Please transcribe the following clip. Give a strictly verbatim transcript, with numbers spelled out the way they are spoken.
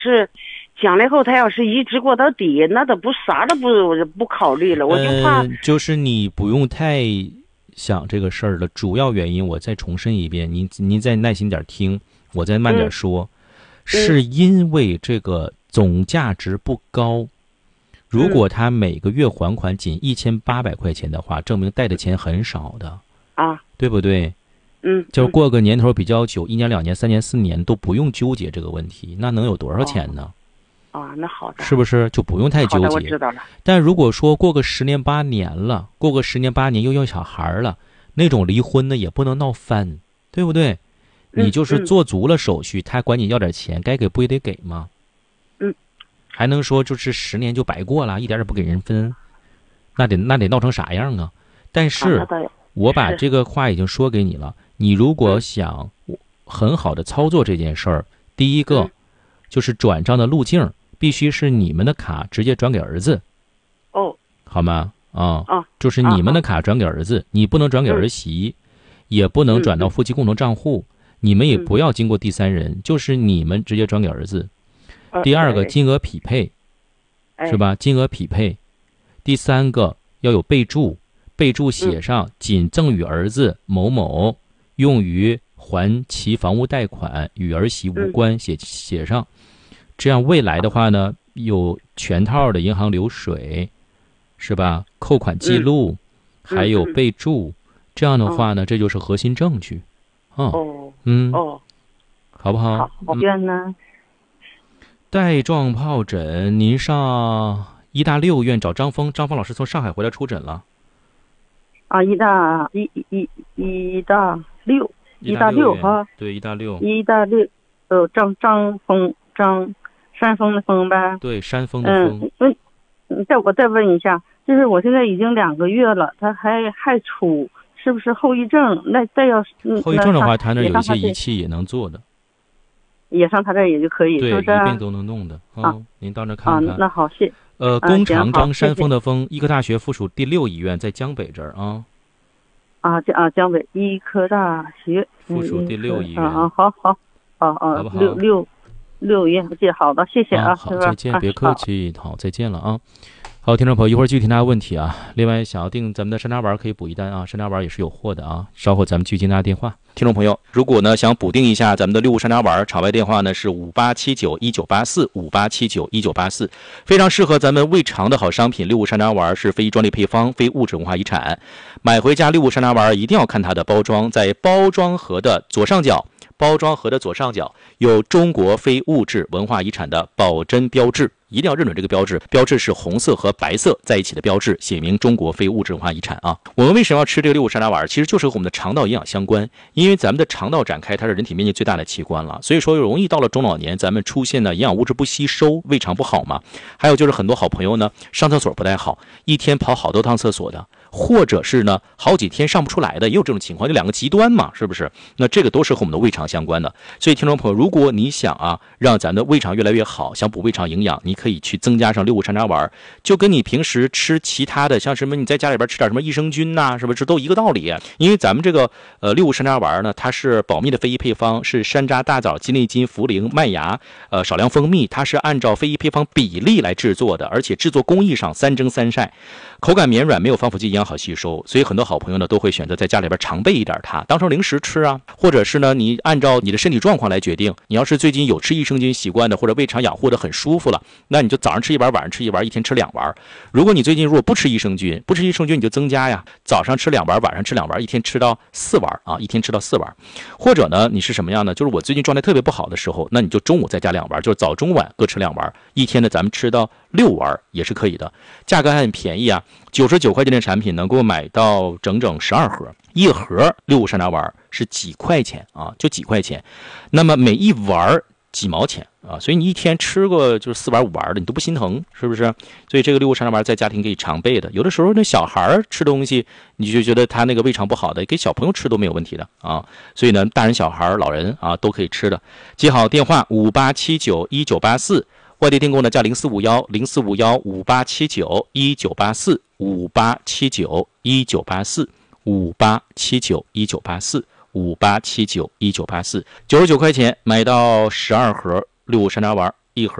是讲了以后，他要是一直过到底，那都不啥都不不考虑了，我就怕、 呃、就是你不用太想这个事儿了。主要原因我再重申一遍，您您再耐心点听，我再慢点说、嗯、是因为这个总价值不高。如果他每个月还款仅一千八百块钱的话，证明贷的钱很少的啊， 对不对？ 嗯， 就过个年头比较久，一年两年三年四年都不用纠结这个问题，那能有多少钱呢？ 哦、啊，那好的， 是不是就不用太纠结？ 我知道了。 但如果说过个十年八年了，过个十年八年又要小孩了，那种离婚呢也不能闹翻，对不对？ 嗯、 你就是做足了手续，嗯、他管你要点钱，该给不也得给吗？ 嗯， 还能说就是十年就白过了，一点也不给人分，那得那得闹成啥样啊？但是、啊、我把这个话已经说给你了，你如果想很好的操作这件事儿，第一个、嗯、就是转账的路径必须是你们的卡直接转给儿子， 哦， 好吗？啊、 哦， 就是你们的卡转给儿子，你不能转给儿媳，嗯、也不能转到夫妻共同账户，嗯、你们也不要经过第三人，嗯、就是你们直接转给儿子。第二个，金额匹配，是吧？金额匹配。第三个，要有备注，备注写上仅赠与儿子某某，用于还其房屋贷款，与儿媳无关，写写上。这样未来的话呢，有全套的银行流水，是吧？扣款记录，还有备注。这样的话呢，这就是核心证据。 哦， 嗯， 哦， 好不好？ 好，我院呢？ 带状疱疹，您上医大六院找张峰，张峰老师从上海回来出诊了。 啊，医大医医医大六，医大六哈， 对，医大六， 医大六，呃，张张峰，张山峰的峰呗。 对，山峰的峰。 嗯，嗯，再我再问一下，就是我现在已经两个月了，他还还出，是不是后遗症？那再要后遗症的话，他那有一些仪器也能做的。 也上他这儿也就可以， 对， 是不是？ 一并都能弄的。嗯、啊，您到那看看。 啊，那好，谢。 呃，弓长张山峰的峰，医科大学附属第六医院在江北这儿啊。 啊，江啊江北医科大学附属第六医院。 啊，好好，啊啊， 好不好？ 六六六医院，记好的，谢谢啊。 啊好，再见，别客气。好，再见了啊。好，听众朋友，一会儿继续听大家问题啊。另外，想要订咱们的山楂丸可以补一单啊，山楂丸也是有货的啊。稍后咱们继续接大家电话。听众朋友，如果呢想补订一下咱们的六物山楂丸，场外电话呢是五八七九一九八四五八七九一九八四，非常适合咱们胃肠的好商品。六物山楂丸是非专利配方，非物质文化遗产。买回家六物山楂丸一定要看它的包装，在包装盒的左上角。包装盒的左上角有中国非物质文化遗产的保真标志，一定要认准这个标志，标志是红色和白色在一起的标志，写明中国非物质文化遗产啊。我们为什么要吃这个六物山楂丸？其实就是和我们的肠道营养相关，因为咱们的肠道展开它是人体面积最大的器官了，所以说容易到了中老年咱们出现呢营养物质不吸收，胃肠不好嘛。还有就是很多好朋友呢上厕所不太好，一天跑好多趟厕所的，或者是呢好几天上不出来的，也有这种情况，这两个极端嘛，是不是？那这个都是和我们的胃肠相关的。所以听众朋友，如果你想啊让咱的胃肠越来越好，想补胃肠营养，你可以去增加上六物山楂丸，就跟你平时吃其他的像什么你在家里边吃点什么益生菌呐、啊，是不是都一个道理？因为咱们这个呃六物山楂丸呢，它是保密的非遗配方，是山楂、大枣、鸡内金、茯苓、麦芽、呃少量蜂蜜，它是按照非遗配方比例来制作的，而且制作工艺上三蒸三晒，口感绵软，没有防腐剂，营养好吸收。所以很多好朋友呢都会选择在家里边常备一点它，当成零食吃啊，或者是呢你按照你的身体状况来决定。你要是最近有吃益生菌习惯的，或者胃肠养护的很舒服了，那你就早上吃一丸，晚上吃一丸，一天吃两丸。如果你最近如果不吃益生菌，不吃益生菌你就增加呀，早上吃两丸，晚上吃两丸，一天吃到四丸啊，一天吃到四丸。或者呢，你是什么样呢？就是我最近状态特别不好的时候，那你就中午再加两丸，就是早中晚各吃两丸，一天呢咱们吃到六丸也是可以的。价格还很便宜啊，九十九块钱的产品能够买到整整十二盒。一盒六物山楂丸是几块钱啊？就几块钱，那么每一丸几毛钱啊？所以你一天吃个就是四丸五丸的，你都不心疼，是不是？所以这个六物山楂丸在家庭可以常备的。有的时候那小孩吃东西，你就觉得他那个胃肠不好的，给小朋友吃都没有问题的啊。所以呢，大人、小孩、老人啊都可以吃的。记好电话五八七九一九八四，外地订购呢加零四五幺零四五幺五八七九一九八四五八七九一九八四。五八七九一九八四五八七九一九八四，九十九块钱买到十二盒六物山楂丸，